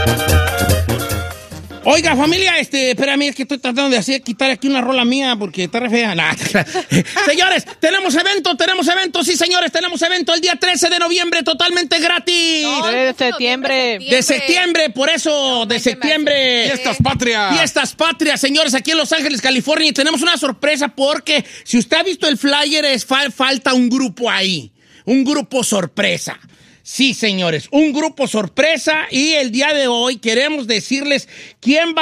Oiga, familia, espérame, es que estoy tratando de quitar aquí una rola mía porque está re fea. Nah. Señores, tenemos evento, sí, señores, tenemos evento el día 13 de noviembre, totalmente gratis. No, de septiembre. De septiembre, por eso, de septiembre. Fiestas patrias, señores, aquí en Los Ángeles, California. Y tenemos una sorpresa porque si usted ha visto el flyer, falta un grupo ahí. Un grupo sorpresa. Sí, señores, un grupo sorpresa y el día de hoy queremos decirles quién va